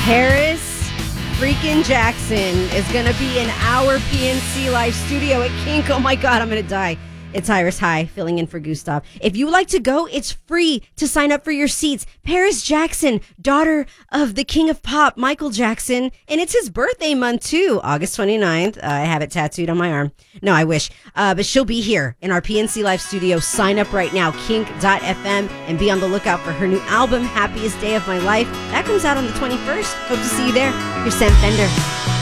Paris freaking Jackson is going to be in our PNC Live studio at Kink. Oh my God, I'm going to die. It's Iris High, filling in for Gustav. If you would like to go, it's free to sign up for your seats. Paris Jackson, daughter of the king of pop, Michael Jackson. And it's his birthday month, too, August 29th. I have it tattooed on my arm. No, I wish. But she'll be here in our PNC Live studio. Sign up right now, kink.fm, and be on the lookout for her new album, Happiest Day of My Life. That comes out on the 21st. Hope to see you there. Here's Sam Fender.